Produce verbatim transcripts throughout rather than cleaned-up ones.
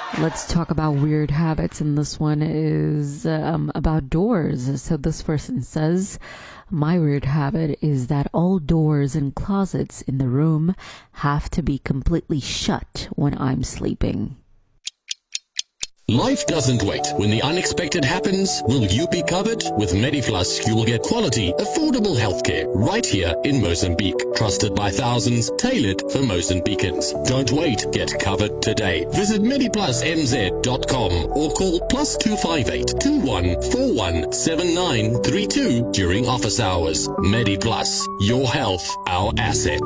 Let's talk about weird habits, and this one is um, about doors. So this person says, my weird habit is that all doors and closets in the room have to be completely shut when I'm sleeping. Life doesn't wait. When the unexpected happens, will you be covered? With MediPlus, you will get quality, affordable healthcare right here in Mozambique. Trusted by thousands, tailored for Mozambicans. Don't wait. Get covered today. Visit mediplusm z dot com or call plus two five eight, two one four one, seven nine three two during office hours. MediPlus, your health, our asset.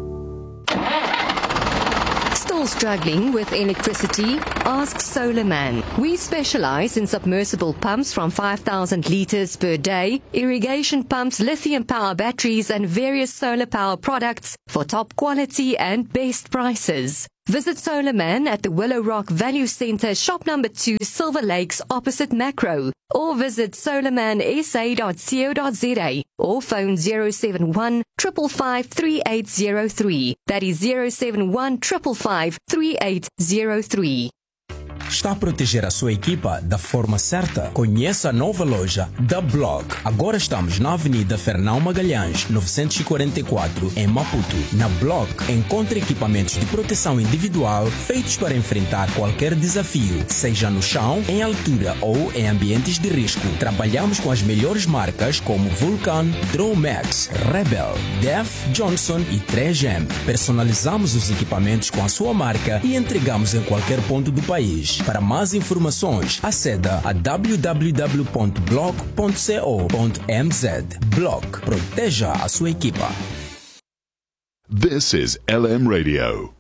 Still struggling with electricity? Ask Solarman. We specialize in submersible pumps from five thousand liters per day, irrigation pumps, lithium power batteries, and various solar power products for top quality and best prices. Visit Solarman at the Willow Rock Value Center, shop number two, Silver Lakes, opposite Macro, or visit solarman s a dot co dot z a or phone zero seven one, five five five, three eight zero three. That is zero seven one, five five five, three eight zero three. Está a proteger a sua equipa da forma certa? Conheça a nova loja da Block. Agora estamos na Avenida Fernão Magalhães, novecentos e quarenta e quatro, em Maputo. Na Block, encontre equipamentos de proteção individual feitos para enfrentar qualquer desafio, seja no chão, em altura ou em ambientes de risco. Trabalhamos com as melhores marcas como Vulcan, Dromax, Rebel, Def, Johnson e três M. Personalizamos os equipamentos com a sua marca e entregamos em qualquer ponto do país. Para mais informações, aceda a w w w ponto block ponto co ponto m z. Block. Proteja a sua equipa. This is L M Radio.